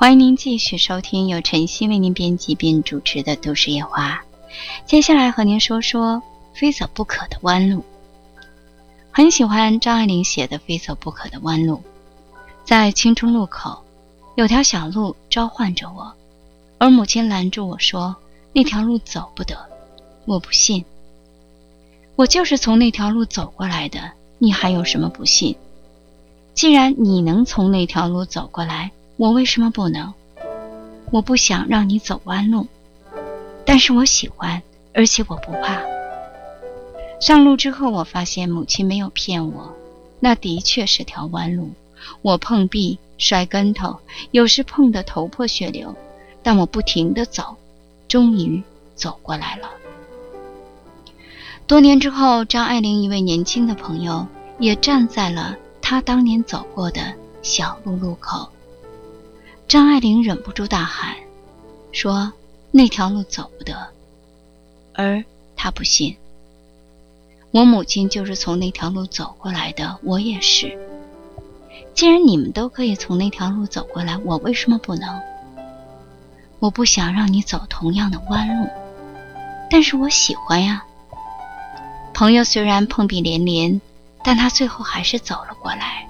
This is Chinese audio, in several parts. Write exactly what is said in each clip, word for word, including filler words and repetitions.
欢迎您继续收听由晨曦为您编辑并主持的都市夜话。接下来和您说说非走不可的弯路。很喜欢张爱玲写的非走不可的弯路。在青春路口，有条小路召唤着我，而母亲拦住我说，那条路走不得。我不信，我就是从那条路走过来的，你还有什么不信？既然你能从那条路走过来，我为什么不能？我不想让你走弯路，但是我喜欢，而且我不怕。上路之后，我发现母亲没有骗我，那的确是条弯路。我碰壁摔跟头，有时碰得头破血流，但我不停地走，终于走过来了。多年之后，张爱玲一位年轻的朋友也站在了她当年走过的小路路口。张爱玲忍不住大喊，说那条路走不得，而她不信。我母亲就是从那条路走过来的，我也是。既然你们都可以从那条路走过来，我为什么不能？我不想让你走同样的弯路，但是我喜欢呀。朋友虽然碰壁连连，但他最后还是走了过来。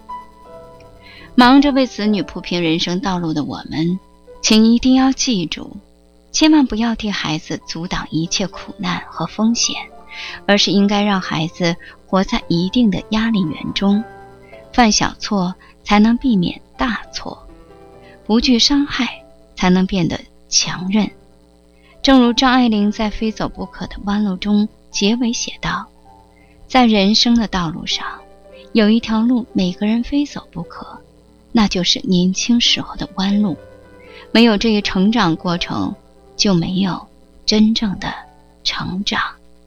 忙着为子女铺平人生道路的我们，请一定要记住，千万不要替孩子阻挡一切苦难和风险，而是应该让孩子活在一定的压力源中，犯小错才能避免大错，不惧伤害才能变得强韧。正如张爱玲在《非走不可的弯路》中结尾写道，在人生的道路上，有一条路每个人非走不可，那就是年轻时候的弯路。没有这个成长过程，就没有真正的成长。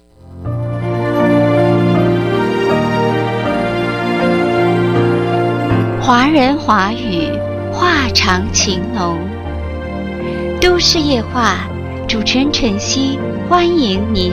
华人华语，话长情浓。都市夜话，主持人晨曦，欢迎您